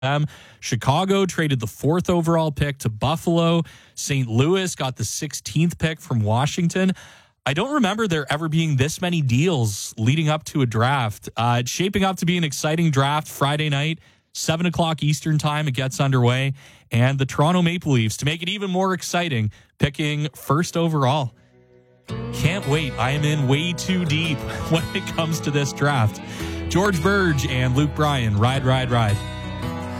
them. Chicago traded the 4th overall pick to Buffalo. St. Louis got the 16th pick from Washington. I don't remember there ever being this many deals leading up to a draft. It's shaping up to be an exciting draft Friday night, 7 o'clock Eastern time. It gets underway. And the Toronto Maple Leafs, to make it even more exciting, picking 1st overall. Can't wait. I am in way too deep when it comes to this draft. George Burge and Luke Bryan, ride, ride, ride.